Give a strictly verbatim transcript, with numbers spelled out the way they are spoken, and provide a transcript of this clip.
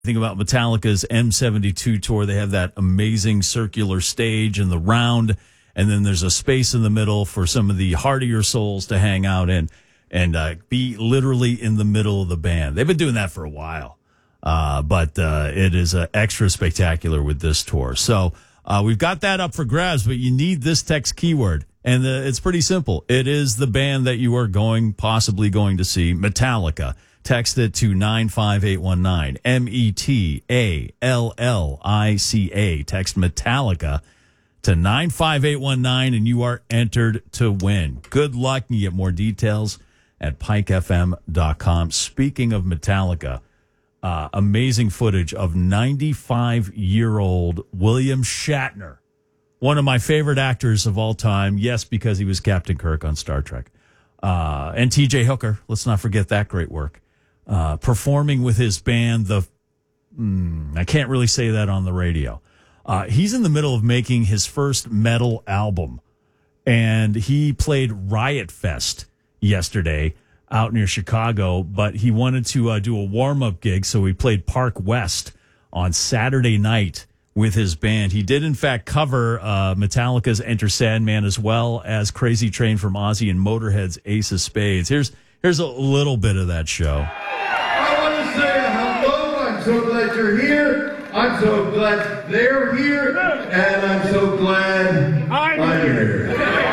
Think about Metallica's M seventy-two tour. They have that amazing circular stage and the round, and then there's a space in the middle for some of the hardier souls to hang out in and uh, be literally in the middle of the band. They've been doing that for a while, uh, but uh, it is uh, extra spectacular with this tour. So uh, we've got that up for grabs, but you need this text keyword, and uh, it's pretty simple. It is the band that you are going, possibly going to see, Metallica. Text it to nine five eight one nine, M E T A L L I C A. Text Metallica to nine five eight one nine, and you are entered to win. Good luck. You get more details at pike f m dot com. Speaking of Metallica, uh, amazing footage of ninety-five-year-old William Shatner, one of my favorite actors of all time. Yes, because he was Captain Kirk on Star Trek. Uh, and T J Hooker, let's not forget that great work. Uh, performing with his band, the mm, I can't really say that on the radio. Uh, he's in the middle of making his first metal album, and he played Riot Fest yesterday out near Chicago, but he wanted to uh, do a warm-up gig, so he played Park West on Saturday night with his band. He did, in fact, cover uh, Metallica's Enter Sandman as well as Crazy Train from Ozzy and Motorhead's Ace of Spades. Here's here's a little bit of that show. I want to say hello. I'm so glad you're here. I'm so glad they're here. And I'm so glad I'm here.